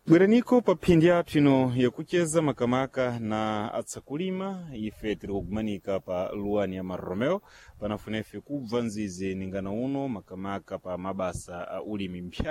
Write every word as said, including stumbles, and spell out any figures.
Bweraniko pa phindi yathu ino yakucheza makamaka na atsakulima ife tiri kugumanika pa luani ya Marromeo panafunefe kubva nzize ningana uno makamaka pa mabasa a ulimi mpya